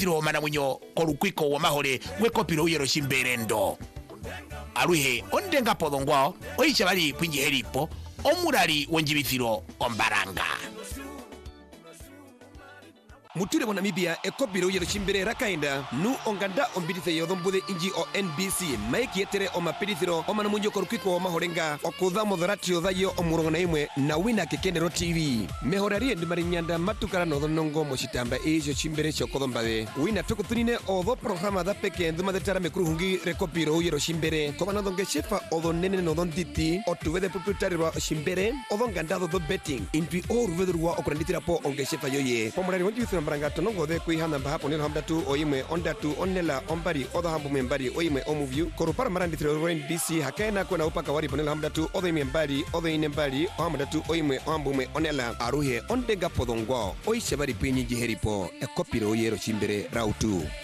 njibithiro mana munyo korukwiko wa mahole we kopiro yero shimberendo aruhe ondenga podongwa oicha bali kwinji helipo omurali wenjibithiro ombaranga mutule mo Namibia ekopiro yero chimbere rakainda nu onganda ombidithe yodombude inji o NBC maiki yetere o mapidithiro o manamunyo korukiko o mahorenga okudha modharatio dhayo omurongana imwe na wina kekendero TV mehorari ndimari nyanda matukara no donongo moshitamba ejo chimbere chokodombabe wina tukutunine o do programa da peke nduma de tara mekruhungi rekopiro yero chimbere komana donge shefa o don nene no don titi o tuwede puputarirwa chimbere o don gandado do betting intwi o ruvedurwa o kuranditira po onge shefa yoye pomurari wonjithiro mbaranga tonongo de kuihana mbahapo neno hamdatu oimwe ondatu onela ombari odo hambu membari oimwe omuvyu korupara marandithiro NBC hakaena kona upaka wari ponela hamdatu odo imwe mbari odo ine mbari ohamdatu oimwe ohambume onela aruhe ondenga podongwa oishabari pinyi jiheripo ekopiro yero chimbere rautu